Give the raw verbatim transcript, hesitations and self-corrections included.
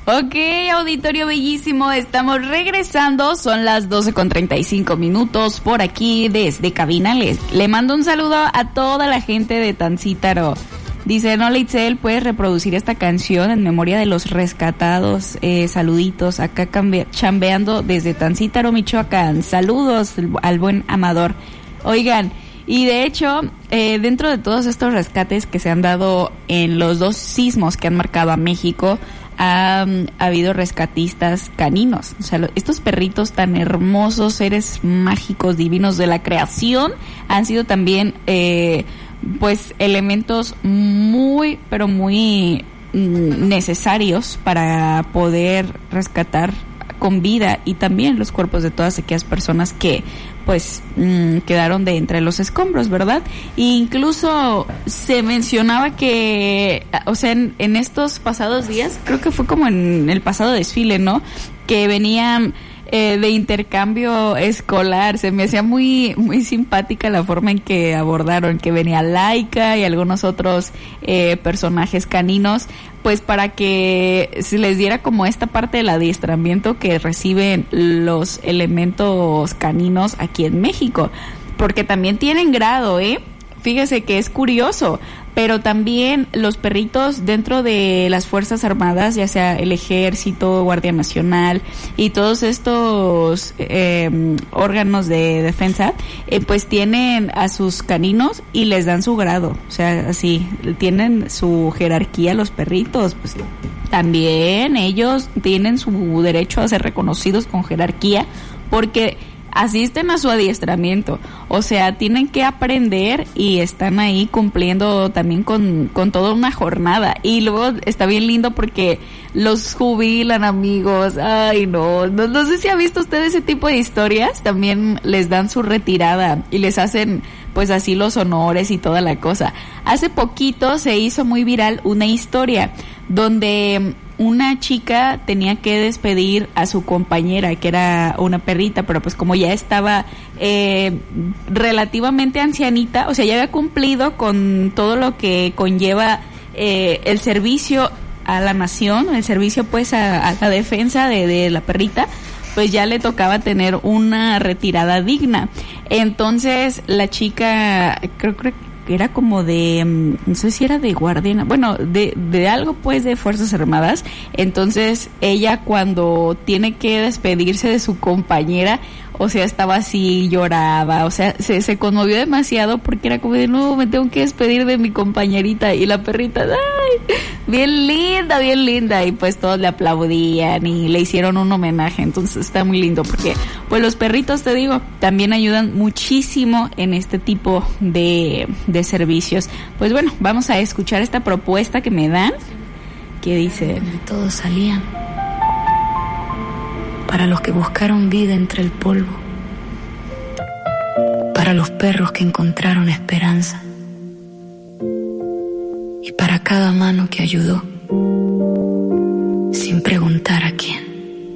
Ok, auditorio bellísimo, estamos regresando, son las doce con treinta y cinco minutos por aquí desde cabina. Les, le mando un saludo a toda la gente de Tancítaro. Dice, no, Leitzel, ¿puedes reproducir esta canción en memoria de los rescatados? Eh, saluditos, acá cambe- chambeando desde Tancítaro, Michoacán. Saludos al buen Amador. Oigan, y de hecho, eh, dentro de todos estos rescates que se han dado en los dos sismos que han marcado a México, ha, ha habido rescatistas caninos. O sea, lo, estos perritos tan hermosos, seres mágicos, divinos de la creación, han sido también, eh, pues, elementos muy, pero muy mm, necesarios para poder rescatar con vida y también los cuerpos de todas aquellas personas que pues mmm, quedaron de entre los escombros, ¿verdad? E incluso se mencionaba que, o sea, en, en estos pasados días, creo que fue como en el pasado desfile, ¿no? Que venían eh, de intercambio escolar. Se me hacía muy muy simpática la forma en que abordaron, que venía Laika y algunos otros eh, personajes caninos, pues para que se les diera como esta parte del adiestramiento que reciben los elementos caninos aquí en México, porque también tienen grado, ¿eh? Fíjese que es curioso, pero también los perritos dentro de las Fuerzas Armadas, ya sea el Ejército, Guardia Nacional y todos estos eh, órganos de defensa, eh, pues tienen a sus caninos y les dan su grado, o sea, así, tienen su jerarquía los perritos, pues también ellos tienen su derecho a ser reconocidos con jerarquía porque asisten a su adiestramiento, o sea, tienen que aprender y están ahí cumpliendo también con, con toda una jornada. Y luego está bien lindo porque los jubilan, amigos. Ay, no, no, no sé si ha visto usted ese tipo de historias. También les dan su retirada y les hacen pues así los honores y toda la cosa. Hace poquito se hizo muy viral una historia donde una chica tenía que despedir a su compañera, que era una perrita, pero pues como ya estaba eh, relativamente ancianita, o sea, ya había cumplido con todo lo que conlleva eh, el servicio a la nación, el servicio pues a, a la defensa de, de la perrita, pues ya le tocaba tener una retirada digna. Entonces la chica, creo que era como de, no sé si era de guardia, bueno, de, de algo pues de Fuerzas Armadas. Entonces ella cuando tiene que despedirse de su compañera, o sea, estaba así, lloraba, o sea, se, se conmovió demasiado porque era como de, no, me tengo que despedir de mi compañerita, y la perrita, ay, bien linda, bien linda, y pues todos le aplaudían y le hicieron un homenaje. Entonces está muy lindo porque pues los perritos, te digo, también ayudan muchísimo en este tipo de, de servicios. Pues bueno, vamos a escuchar esta propuesta que me dan, que dice: todos salían, para los que buscaron vida entre el polvo, para los perros que encontraron esperanza, y para cada mano que ayudó, sin preguntar a